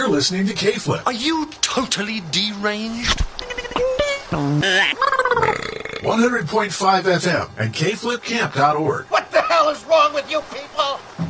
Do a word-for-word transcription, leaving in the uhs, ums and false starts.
You're listening to K-Flip. Are you totally deranged? one hundred point five F M and K flip camp dot org. What the hell is wrong with you people?